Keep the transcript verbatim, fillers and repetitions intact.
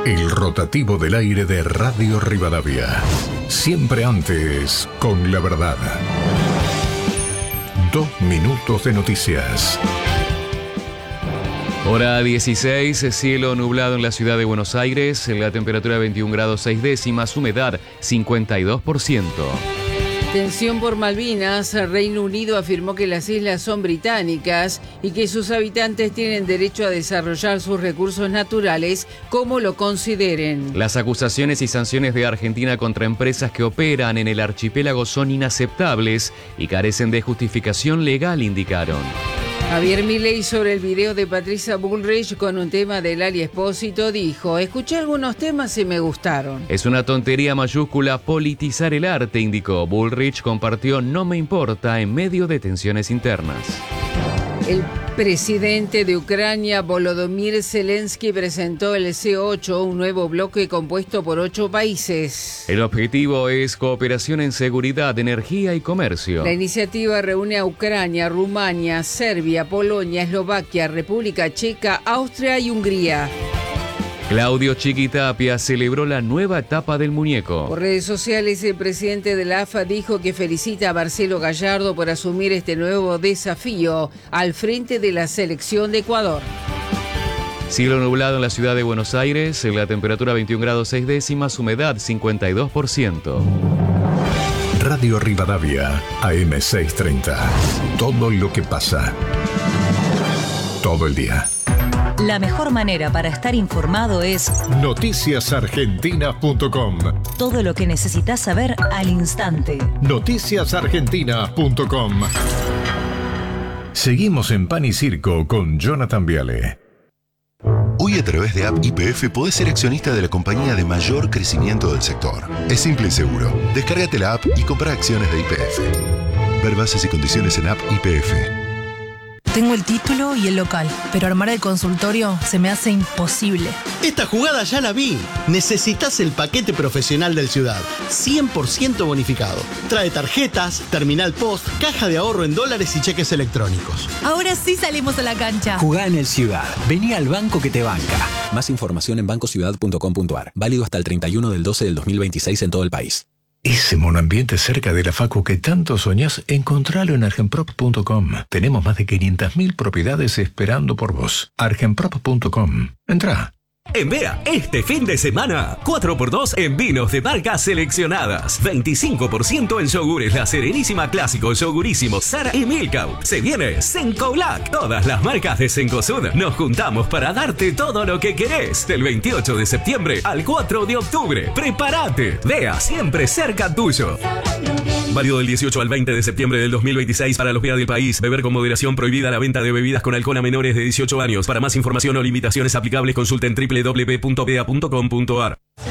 El rotativo del aire de Radio Rivadavia. Siempre antes, con la verdad. Dos minutos de noticias. Hora dieciséis, cielo nublado en la ciudad de Buenos Aires, la temperatura veintiún grados seis décimas, humedad cincuenta y dos por ciento. Tensión por Malvinas. Reino Unido afirmó que las islas son británicas y que sus habitantes tienen derecho a desarrollar sus recursos naturales como lo consideren. Las acusaciones y sanciones de Argentina contra empresas que operan en el archipiélago son inaceptables y carecen de justificación legal, indicaron. Javier Milei, sobre el video de Patricia Bullrich con un tema de Lali Espósito, dijo: escuché algunos temas y me gustaron. Es una tontería mayúscula politizar el arte, indicó. Bullrich compartió "No me importa" en medio de tensiones internas. El presidente de Ucrania, Volodymyr Zelensky, presentó el C ocho, un nuevo bloque compuesto por ocho países. El objetivo es cooperación en seguridad, energía y comercio. La iniciativa reúne a Ucrania, Rumania, Serbia, Polonia, Eslovaquia, República Checa, Austria y Hungría. Claudio Chiquitapia celebró la nueva etapa del muñeco. Por redes sociales, el presidente de la A F A dijo que felicita a Marcelo Gallardo por asumir este nuevo desafío al frente de la selección de Ecuador. Cielo nublado en la ciudad de Buenos Aires, la temperatura veintiún grados seis décimas, humedad cincuenta y dos por ciento. Radio Rivadavia, A M seiscientos treinta. Todo lo que pasa. Todo el día. La mejor manera para estar informado es noticias argentinas punto com. Todo lo que necesitas saber al instante. noticias argentinas punto com. Seguimos en Pan y Circo con Jonathan Viale. Hoy, a través de App Y P F podés ser accionista de la compañía de mayor crecimiento del sector. Es simple y seguro. Descárgate la app y compra acciones de Y P F. Ver bases y condiciones en App Y P F. Tengo el título y el local, pero armar el consultorio se me hace imposible. Esta jugada ya la vi. Necesitas el paquete profesional del Ciudad, cien por ciento bonificado. Trae tarjetas, terminal post, caja de ahorro en dólares y cheques electrónicos. Ahora sí salimos a la cancha. Jugá en el Ciudad. Vení al banco que te banca. Más información en banco ciudad punto com punto a r. Válido hasta el treinta y uno del doce del dos mil veintiséis en todo el país. Ese monoambiente cerca de la facu que tanto soñás, encontralo en argenprop punto com. Tenemos más de quinientas mil propiedades esperando por vos. argenprop punto com. Entrá. En Vera, este fin de semana, cuatro por dos en vinos de marcas seleccionadas. veinticinco por ciento en yogures La Serenísima Clásico, Yogurísimo, Sara y Milkout. Se viene Senco Black. Todas las marcas de Cencosud nos juntamos para darte todo lo que querés. Del veintiocho de septiembre al cuatro de octubre. ¡Prepárate! Vea, siempre cerca tuyo. Válido del dieciocho al veinte de septiembre del dos mil veintiséis para los V I A del país. Beber con moderación. Prohibida la venta de bebidas con alcohol a menores de dieciocho años. Para más información o limitaciones aplicables, consulten doble u doble u doble u punto v e a punto com punto a r.